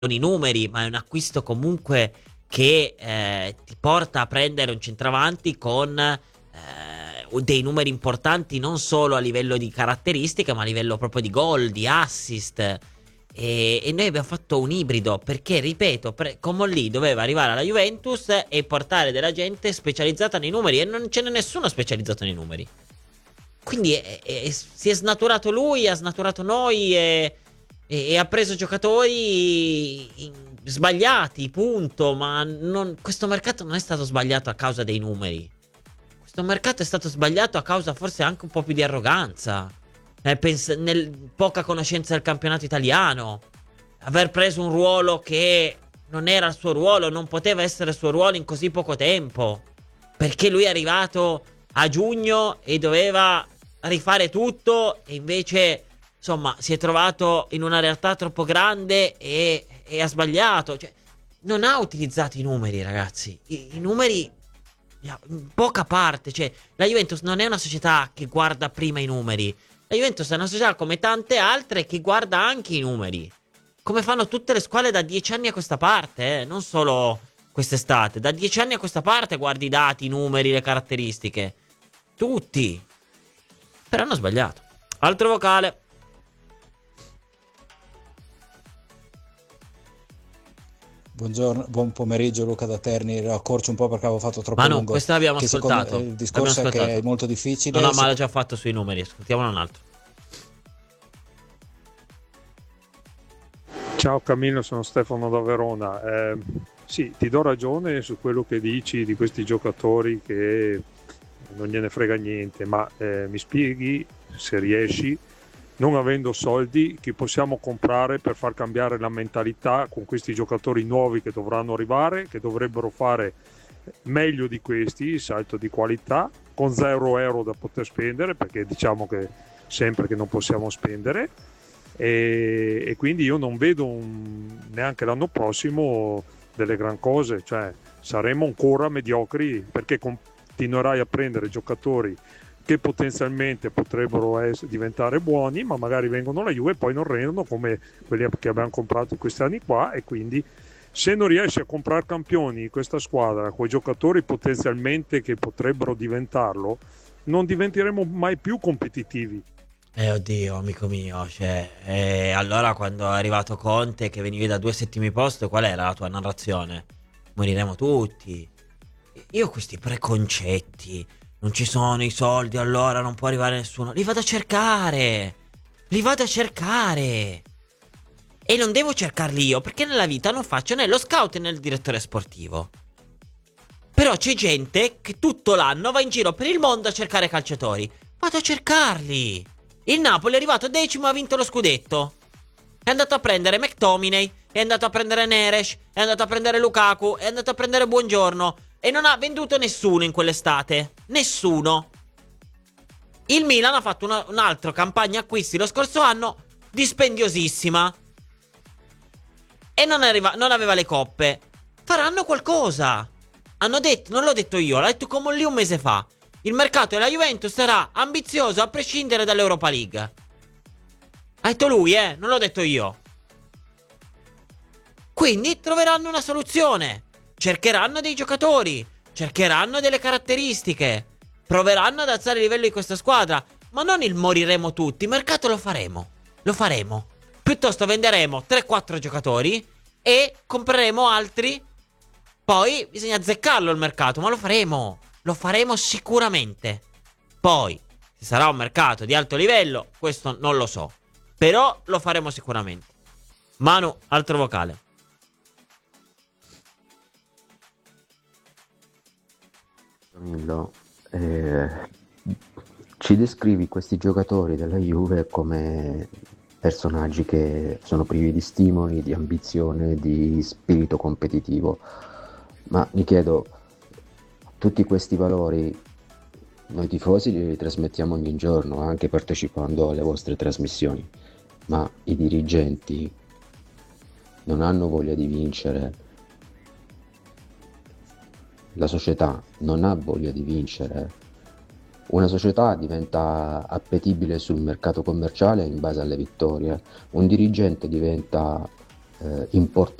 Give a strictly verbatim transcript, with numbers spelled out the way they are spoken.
i numeri, ma è un acquisto comunque che eh, ti porta a prendere un centravanti con eh, dei numeri importanti non solo a livello di caratteristiche, ma a livello proprio di gol, di assist. E, e noi abbiamo fatto un ibrido perché, ripeto, pre- Comolli doveva arrivare alla Juventus e portare della gente specializzata nei numeri e non ce n'è nessuno specializzato nei numeri. Quindi è- è- si è snaturato lui, ha snaturato noi e, e- e ha preso giocatori in- sbagliati, punto. Ma non- questo mercato non è stato sbagliato a causa dei numeri. Questo mercato è stato sbagliato a causa forse anche un po' più di arroganza. Eh, pens- nel- poca conoscenza del campionato italiano. Aver preso un ruolo che non era il suo ruolo, non poteva essere il suo ruolo in così poco tempo. Perché lui è arrivato a giugno e doveva rifare tutto e invece, insomma, si è trovato in una realtà troppo grande e, e ha sbagliato. Cioè, non ha utilizzato i numeri, ragazzi. I, i numeri, in poca parte. Cioè, la Juventus non è una società che guarda prima i numeri. La Juventus è una società come tante altre che guarda anche i numeri. Come fanno tutte le squadre da dieci anni a questa parte, eh? Non solo quest'estate. Da dieci anni a questa parte guardi i dati, i numeri, le caratteristiche. Tutti. Però hanno sbagliato. Altro vocale. Buongiorno, buon pomeriggio Luca da Terni, accorcio un po' perché avevo fatto troppo Ma no, lungo. questo l'abbiamo Che secondo ascoltato. eh, il L'abbiamo discorso è che è ascoltato. molto No, no, difficile. ma l'ha se- già fatto sui numeri. Ascoltiamolo un altro. Ciao Camillo, sono Stefano da Verona. Eh, sì, ti do ragione su quello che dici di questi giocatori che non gliene frega niente, ma eh, mi spieghi, se riesci, non avendo soldi, che possiamo comprare per far cambiare la mentalità con questi giocatori nuovi che dovranno arrivare, che dovrebbero fare meglio di questi, il salto di qualità, con zero euro da poter spendere, perché diciamo che sempre che non possiamo spendere. E, e quindi io non vedo un- neanche l'anno prossimo delle gran cose, cioè saremo ancora mediocri perché continuerai a prendere giocatori che potenzialmente potrebbero ess- diventare buoni, ma magari vengono alla Juve e poi non rendono come quelli che abbiamo comprato in questi anni qua. E quindi se non riesci a comprare campioni in questa squadra con i giocatori potenzialmente che potrebbero diventarlo, non diventeremo mai più competitivi. Eh, oddio, amico mio, cioè, eh, allora quando è arrivato Conte che venivi da due settimi posto, qual era la tua narrazione? Moriremo tutti. Io ho questi preconcetti, non ci sono i soldi, allora non può arrivare nessuno. Li vado a cercare, li vado a cercare. E non devo cercarli io, perché nella vita non faccio né lo scout né il direttore sportivo. Però c'è gente che tutto l'anno va in giro per il mondo a cercare calciatori. Vado a cercarli. Il Napoli è arrivato decimo e ha vinto lo scudetto. È andato a prendere McTominay, è andato a prendere Neres, è andato a prendere Lukaku, è andato a prendere Buongiorno. E non ha venduto nessuno in quell'estate. Nessuno. Il Milan ha fatto una, un'altra campagna acquisti lo scorso anno dispendiosissima. E non, arriva, non aveva le coppe. Faranno qualcosa. Hanno detto, non l'ho detto io, l'ha detto come lì un mese fa. Il mercato della Juventus sarà ambizioso a prescindere dall'Europa League. Ha detto lui, eh, non l'ho detto io. Quindi troveranno una soluzione. Cercheranno dei giocatori. Cercheranno delle caratteristiche. Proveranno ad alzare il livello di questa squadra. Ma non il moriremo tutti. Il mercato lo faremo. Lo faremo. Piuttosto venderemo tre quattro giocatori e compreremo altri. Poi bisogna azzeccarlo il mercato, ma lo faremo. Lo faremo sicuramente. Poi, se sarà un mercato di alto livello, questo non lo so. Però lo faremo sicuramente. Manu, altro vocale. Camillo, eh, ci descrivi questi giocatori della Juve come personaggi che sono privi di stimoli, di ambizione, di spirito competitivo, ma mi chiedo, tutti questi valori noi tifosi li trasmettiamo ogni giorno, anche partecipando alle vostre trasmissioni, ma i dirigenti non hanno voglia di vincere, la società non ha voglia di vincere. Una società diventa appetibile sul mercato commerciale in base alle vittorie, un dirigente diventa eh, importanti